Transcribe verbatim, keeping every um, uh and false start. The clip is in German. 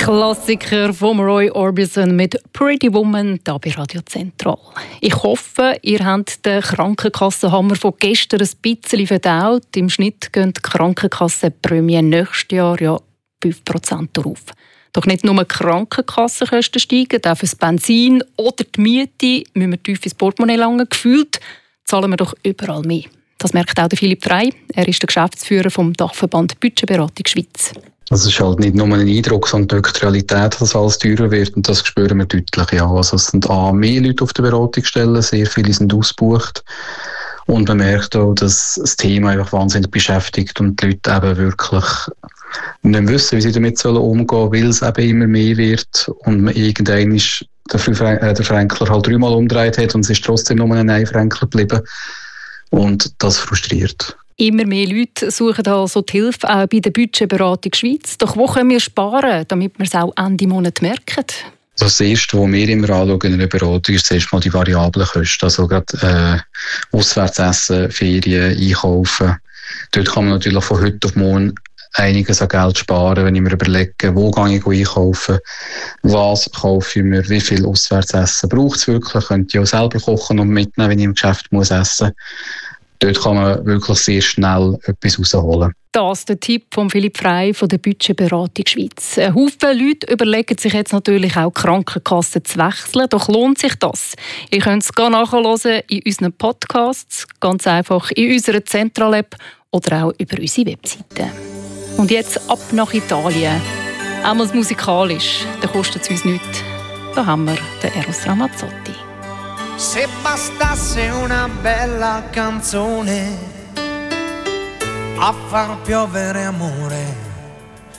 Klassiker von Roy Orbison mit «Pretty Woman» hier bei Radio Zentral. Ich hoffe, ihr habt den Krankenkassenhammer von gestern ein bisschen verdaut. Im Schnitt gehen die Krankenkassenprämien nächstes Jahr ja fünf Prozent drauf. Doch nicht nur die Krankenkassenkosten steigen, auch für das Benzin oder die Miete müssen wir tief ins Portemonnaie langen. Gefühlt zahlen wir doch überall mehr. Das merkt auch der Philipp Frey. Er ist der Geschäftsführer vom Dachverband Budgetberatung Schweiz. Das ist halt nicht nur ein Eindruck, sondern die Realität, dass alles teurer wird. Und das spüren wir deutlich. Ja. Also es sind A, mehr Leute auf der Beratungsstelle, sehr viele sind ausgebucht. Und man merkt auch, dass das Thema einfach wahnsinnig beschäftigt und die Leute eben wirklich nicht mehr wissen, wie sie damit umgehen sollen, weil es eben immer mehr wird und man irgendwann ist der, Fre- äh, der Fränkler halt dreimal umgedreht hat und es ist trotzdem nur ein Ein-Fränkler geblieben. Und das frustriert. Immer mehr Leute suchen also die Hilfe auch bei der Budgetberatung Schweiz. Doch wo können wir sparen, damit wir es auch Ende Monat merken? Das Erste, was wir immer anschauen in einer Beratung, ist zuerst mal die variablen Kosten. Also gerade äh, Auswärtsessen, Ferien, Einkaufen. Dort kann man natürlich von heute auf morgen einiges an Geld sparen, wenn ich mir überlege, wo gehe ich einkaufen, was kaufe ich mir, wie viel Auswärtsessen braucht es wirklich, könnte ich auch selber kochen und mitnehmen, wenn ich im Geschäft muss essen. Dort kann man wirklich sehr schnell etwas rausholen. Das ist der Tipp von Philipp Frey von der Budgetberatung Schweiz. Ein Haufen Leute überlegen sich jetzt natürlich auch, die Krankenkasse zu wechseln. Doch lohnt sich das? Ihr könnt es nachhören in unseren Podcasts, ganz einfach in unserer Zentral-App oder auch über unsere Webseite. Und jetzt ab nach Italien. Einmal musikalisch, da kostet es uns nichts. Da haben wir den Eros Ramazzotti. Se bastasse una bella canzone a far piovere amore,